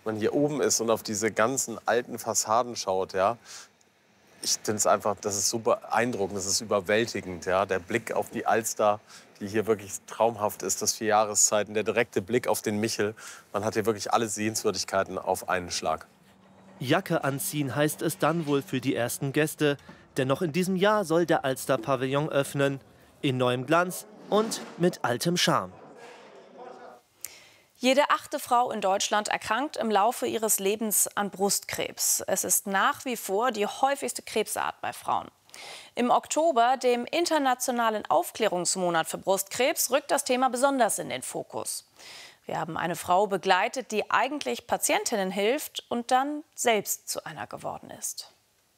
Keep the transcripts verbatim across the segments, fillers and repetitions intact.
man hier oben ist und auf diese ganzen alten Fassaden schaut, ja, ich finde es einfach, das ist super beeindruckend, das ist überwältigend, ja, der Blick auf die Alster, die hier wirklich traumhaft ist, das vier Jahreszeiten, der direkte Blick auf den Michel, man hat hier wirklich alle Sehenswürdigkeiten auf einen Schlag. Jacke anziehen heißt es dann wohl für die ersten Gäste, denn noch in diesem Jahr soll der Alster-Pavillon öffnen, in neuem Glanz und mit altem Charme. Jede achte Frau in Deutschland erkrankt im Laufe ihres Lebens an Brustkrebs. Es ist nach wie vor die häufigste Krebsart bei Frauen. Im Oktober, dem internationalen Aufklärungsmonat für Brustkrebs, rückt das Thema besonders in den Fokus. Wir haben eine Frau begleitet, die eigentlich Patientinnen hilft und dann selbst zu einer geworden ist.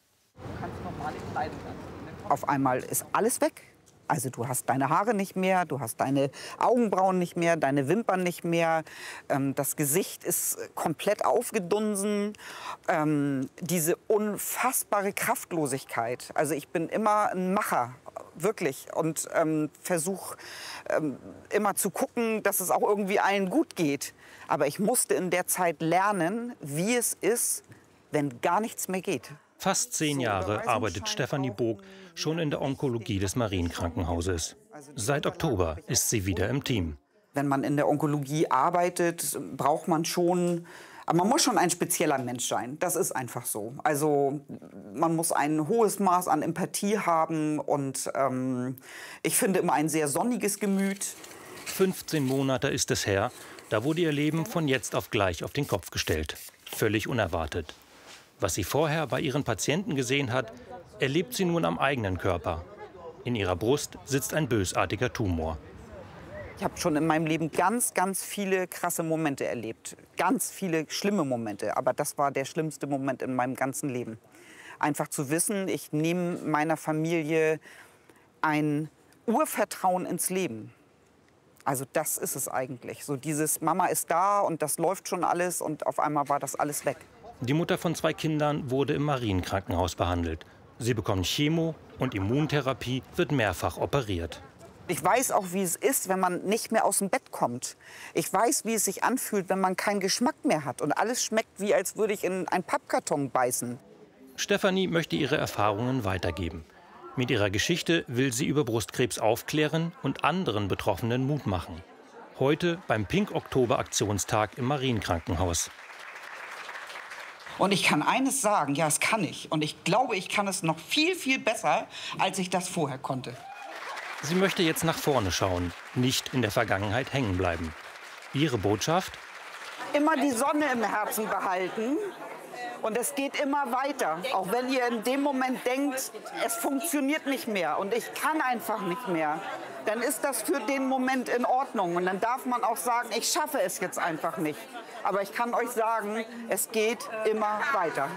Auf einmal ist alles weg. Also du hast deine Haare nicht mehr, du hast deine Augenbrauen nicht mehr, deine Wimpern nicht mehr. Ähm, das Gesicht ist komplett aufgedunsen. Ähm, diese unfassbare Kraftlosigkeit. Also ich bin immer ein Macher, wirklich. Und ähm, versuche ähm, immer zu gucken, dass es auch irgendwie allen gut geht. Aber ich musste in der Zeit lernen, wie es ist, wenn gar nichts mehr geht. Fast zehn Jahre arbeitet Stefanie Bog schon in der Onkologie des Marienkrankenhauses. Seit Oktober ist sie wieder im Team. Wenn man in der Onkologie arbeitet, braucht man schon, aber man muss schon ein spezieller Mensch sein. Das ist einfach so. Also man muss ein hohes Maß an Empathie haben und ähm, ich finde immer ein sehr sonniges Gemüt. fünfzehn Monate ist es her, da wurde ihr Leben von jetzt auf gleich auf den Kopf gestellt. Völlig unerwartet. Was sie vorher bei ihren Patienten gesehen hat, erlebt sie nun am eigenen Körper. In ihrer Brust sitzt ein bösartiger Tumor. Ich habe schon in meinem Leben ganz, ganz viele krasse Momente erlebt. Ganz viele schlimme Momente. Aber das war der schlimmste Moment in meinem ganzen Leben. Einfach zu wissen, ich nehme meiner Familie ein Urvertrauen ins Leben. Also das ist es eigentlich. So dieses Mama ist da und das läuft schon alles und auf einmal war das alles weg. Die Mutter von zwei Kindern wurde im Marienkrankenhaus behandelt. Sie bekommt Chemo und Immuntherapie, wird mehrfach operiert. Ich weiß auch, wie es ist, wenn man nicht mehr aus dem Bett kommt. Ich weiß, wie es sich anfühlt, wenn man keinen Geschmack mehr hat. Und alles schmeckt, wie als würde ich in einen Pappkarton beißen. Stefanie möchte ihre Erfahrungen weitergeben. Mit ihrer Geschichte will sie über Brustkrebs aufklären und anderen Betroffenen Mut machen. Heute beim Pink-Oktober-Aktionstag im Marienkrankenhaus. Und ich kann eines sagen, ja, das kann ich. Und ich glaube, ich kann es noch viel, viel besser, als ich das vorher konnte. Sie möchte jetzt nach vorne schauen, nicht in der Vergangenheit hängen bleiben. Ihre Botschaft? Immer die Sonne im Herzen behalten. Und es geht immer weiter. Auch wenn ihr in dem Moment denkt, es funktioniert nicht mehr und ich kann einfach nicht mehr, dann ist das für den Moment in Ordnung. Und dann darf man auch sagen, ich schaffe es jetzt einfach nicht. Aber ich kann euch sagen, es geht immer weiter.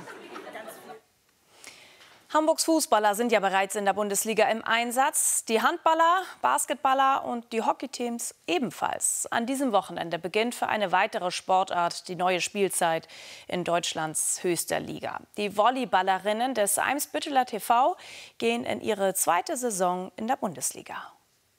Hamburgs Fußballer sind ja bereits in der Bundesliga im Einsatz. Die Handballer, Basketballer und die Hockeyteams ebenfalls. An diesem Wochenende beginnt für eine weitere Sportart die neue Spielzeit in Deutschlands höchster Liga. Die Volleyballerinnen des Eimsbütteler T V gehen in ihre zweite Saison in der Bundesliga.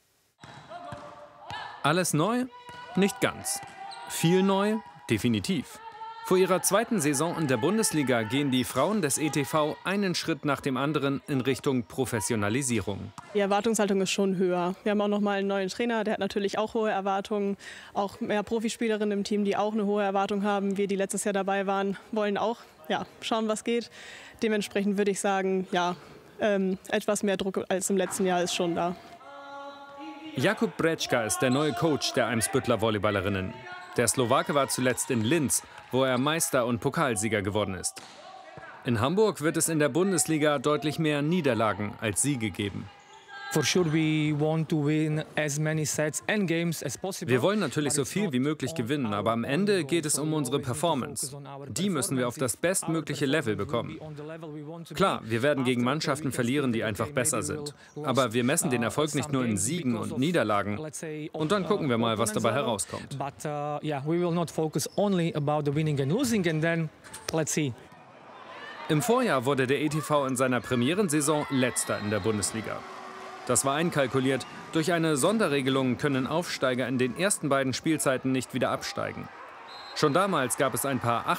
Alles neu? Nicht ganz. Viel neu? Definitiv. Vor ihrer zweiten Saison in der Bundesliga gehen die Frauen des E T V einen Schritt nach dem anderen in Richtung Professionalisierung. Die Erwartungshaltung ist schon höher. Wir haben auch noch mal einen neuen Trainer, der hat natürlich auch hohe Erwartungen. Auch mehr Profispielerinnen im Team, die auch eine hohe Erwartung haben. Wir, die letztes Jahr dabei waren, wollen auch ja, schauen, was geht. Dementsprechend würde ich sagen, ja, ähm, etwas mehr Druck als im letzten Jahr ist schon da. Jakub Brečka ist der neue Coach der Eimsbütteler Volleyballerinnen. Der Slowake war zuletzt in Linz, wo er Meister und Pokalsieger geworden ist. In Hamburg wird es in der Bundesliga deutlich mehr Niederlagen als Siege geben. Wir wollen natürlich so viel wie möglich gewinnen, aber am Ende geht es um unsere Performance. Die müssen wir auf das bestmögliche Level bekommen. Klar, wir werden gegen Mannschaften verlieren, die einfach besser sind. Aber wir messen den Erfolg nicht nur in Siegen und Niederlagen. Und dann gucken wir mal, was dabei herauskommt. Im Vorjahr wurde der E T V in seiner Premierensaison Letzter in der Bundesliga. Das war einkalkuliert. Durch eine Sonderregelung können Aufsteiger in den ersten beiden Spielzeiten nicht wieder absteigen. Schon damals gab es ein paar